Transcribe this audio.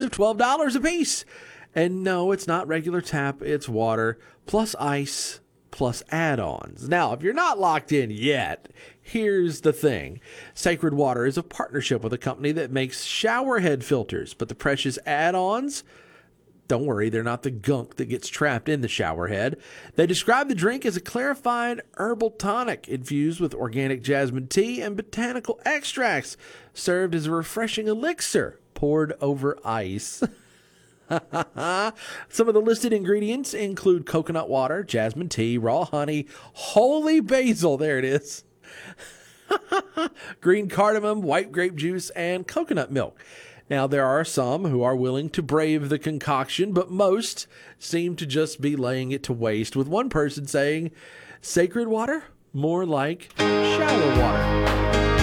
of $12 a piece. And no, it's not regular tap, it's water plus ice plus add-ons. Now, if you're not locked in yet, here's the thing. Sacred Water is a partnership with a company that makes shower head filters, but the precious add-ons, don't worry, they're not the gunk that gets trapped in the shower head. They describe the drink as a clarified herbal tonic infused with organic jasmine tea and botanical extracts, served as a refreshing elixir poured over ice. Some of the listed ingredients include coconut water, jasmine tea, raw honey, holy basil, there it is, green cardamom, white grape juice, and coconut milk. Now, there are some who are willing to brave the concoction, but most seem to just be laying it to waste, with one person saying, "Sacred water? More like shower water."